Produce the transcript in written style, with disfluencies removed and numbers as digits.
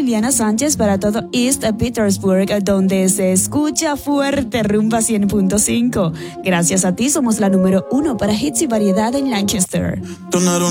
Liliana Sánchez para todo East Petersburg, donde se escucha fuerte Rumba 100.5. Gracias a ti somos la número 1 para hits y variedad en Lancaster.